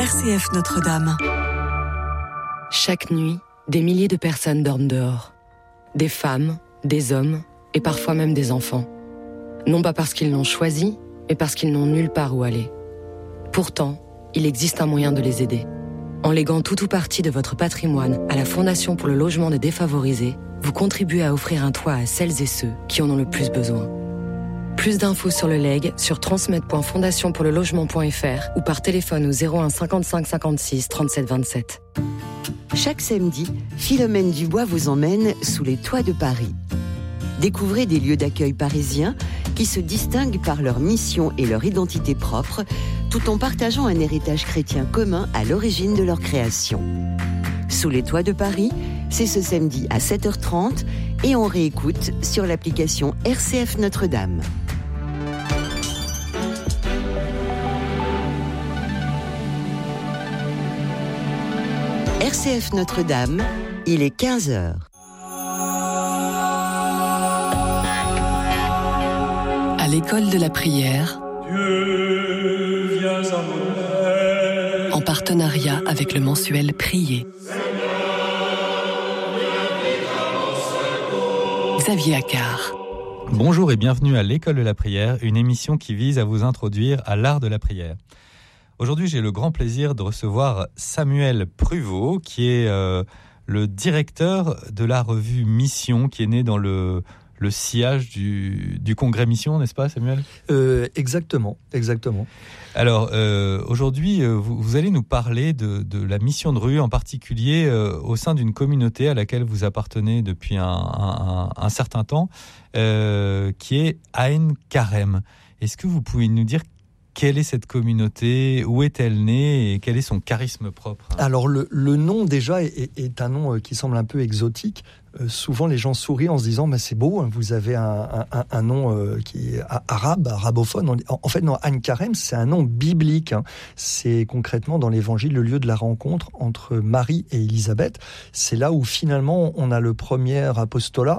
RCF Notre-Dame. Chaque nuit, des milliers de personnes dorment dehors. Des femmes, des hommes et parfois même des enfants. Non pas parce qu'ils l'ont choisi, mais parce qu'ils n'ont nulle part où aller. Pourtant, il existe un moyen de les aider. En léguant tout ou partie de votre patrimoine à la Fondation pour le logement des défavorisés, vous contribuez à offrir un toit à celles et ceux qui en ont le plus besoin. Plus d'infos sur le legs sur transmet.fondationpourlelogement.fr ou par téléphone au 01 55 56 37 27. Chaque samedi, Philomène Dubois vous emmène sous les toits de Paris. Découvrez des lieux d'accueil parisiens qui se distinguent par leur mission et leur identité propre, tout en partageant un héritage chrétien commun à l'origine de leur création. Sous les toits de Paris, c'est ce samedi à 7h30 et on réécoute sur l'application RCF Notre-Dame. RCF Notre-Dame, il est 15h. À l'école de la prière, Dieu, viens à mon aide. En partenariat avec le mensuel Prier. Xavier Accard. Bonjour et bienvenue à l'école de la prière, une émission qui vise à vous introduire à l'art de la prière. Aujourd'hui, j'ai le grand plaisir de recevoir Samuel Pruvot, qui est le directeur de la revue Mission, qui est né dans le sillage du congrès Mission, n'est-ce pas, Samuel ? Exactement. Alors, aujourd'hui, vous allez nous parler de la mission de rue, en particulier au sein d'une communauté à laquelle vous appartenez depuis un certain temps, qui est Ain Karem. Est-ce que vous pouvez nous dire quelle est cette communauté, où est-elle née et quel est son charisme propre ? Alors le nom déjà est un nom qui semble un peu exotique. Souvent les gens sourient en se disant c'est beau, hein, vous avez un nom qui est arabophone. En fait non, Ain Karem c'est un nom biblique. Hein. C'est concrètement dans l'évangile le lieu de la rencontre entre Marie et Élisabeth. C'est là où finalement on a le premier apostolat.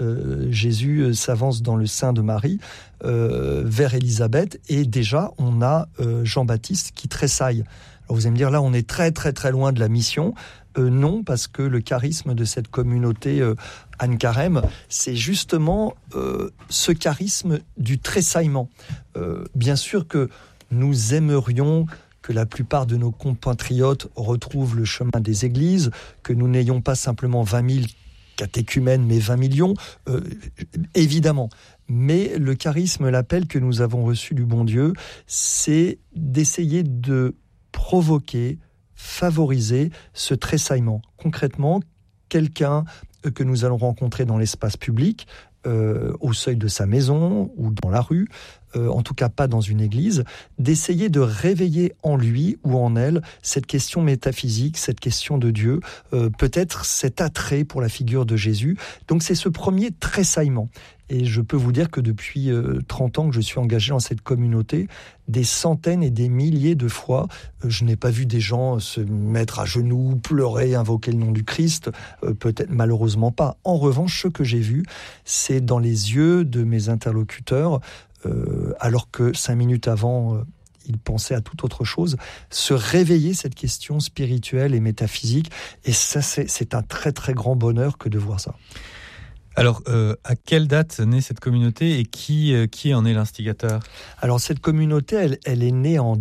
Jésus s'avance dans le sein de Marie vers Élisabeth et déjà on a Jean-Baptiste qui tressaille. Alors vous allez me dire là on est très très très loin de la mission. Non, parce que le charisme de cette communauté Ain Karem, c'est justement ce charisme du tressaillement. Bien sûr que nous aimerions que la plupart de nos compatriotes retrouvent le chemin des églises, que nous n'ayons pas simplement 20 000 catéchumènes, mais 20 millions, évidemment. Mais le charisme, l'appel que nous avons reçu du bon Dieu, c'est d'essayer de provoquer, favoriser ce tressaillement. Concrètement, quelqu'un que nous allons rencontrer dans l'espace public, au seuil de sa maison ou dans la rue, en tout cas pas dans une église, d'essayer de réveiller en lui ou en elle cette question métaphysique, cette question de Dieu, peut-être cet attrait pour la figure de Jésus. Donc c'est ce premier tressaillement. Et je peux vous dire que depuis 30 ans que je suis engagé dans cette communauté, des centaines et des milliers de fois, je n'ai pas vu des gens se mettre à genoux, pleurer, invoquer le nom du Christ, peut-être malheureusement pas. En revanche, ce que j'ai vu, c'est dans les yeux de mes interlocuteurs, alors que 5 minutes avant, ils pensaient à toute autre chose, se réveiller cette question spirituelle et métaphysique. Et ça, c'est un très très grand bonheur que de voir ça. Alors, à quelle date naît cette communauté et qui en est l'instigateur ? Alors, cette communauté, elle est née en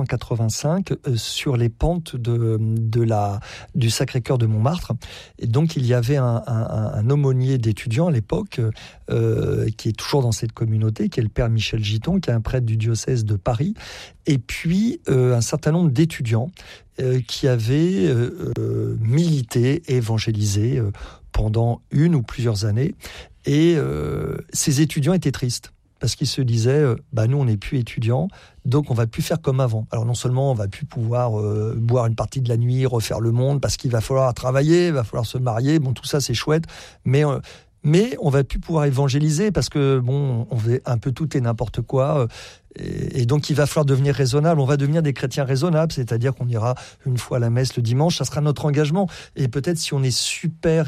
1985 sur les pentes du Sacré-Cœur de Montmartre. Et donc, il y avait un aumônier d'étudiants à l'époque qui est toujours dans cette communauté, qui est le père Michel Giton, qui est un prêtre du diocèse de Paris. Et puis, un certain nombre d'étudiants qui avaient milité, évangélisé pendant une ou plusieurs années. Et ces étudiants étaient tristes parce qu'ils se disaient nous on n'est plus étudiants, donc on va plus faire comme avant. Alors non seulement on va plus pouvoir boire une partie de la nuit, refaire le monde, parce qu'il va falloir travailler, il va falloir se marier, bon tout ça c'est chouette, mais on va plus pouvoir évangéliser parce que on fait un peu tout et n'importe quoi. Et donc il va falloir devenir raisonnable. On va devenir des chrétiens raisonnables, c'est-à-dire qu'on ira une fois à la messe le dimanche, ça sera notre engagement. Et peut-être si on est super